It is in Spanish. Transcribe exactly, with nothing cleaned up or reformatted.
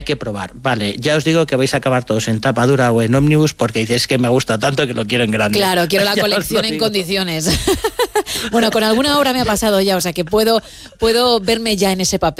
que probar. Vale, ya os digo que vais a acabar todos en tapa dura o en ómnibus porque dices que me gusta tanto que lo quiero en grande. Claro, quiero la colección en condiciones. Bueno, con alguna obra me ha pasado ya, o sea que puedo, puedo verme ya en ese papel.